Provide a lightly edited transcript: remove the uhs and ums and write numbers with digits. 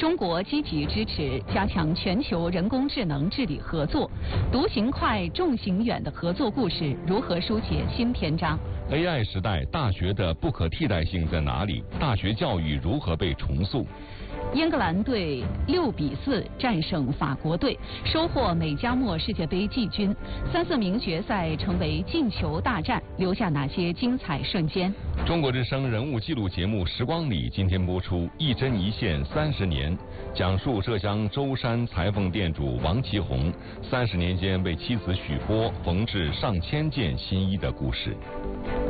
中国积极支持加强全球人工智能治理合作，独行快，众行远的合作故事如何书写新篇章？ AI 时代，大学的不可替代性在哪里？大学教育如何被重塑？ 英格兰队6-4战胜法国队，收获美加墨世界杯季军。3-4名决赛成为进球大战，留下哪些精彩瞬间？ 中国之声人物纪录节目《时光里》今天播出，一针一线30年，讲述浙江舟山裁缝店主王其红30年间为妻子许波缝制上千件新衣的故事。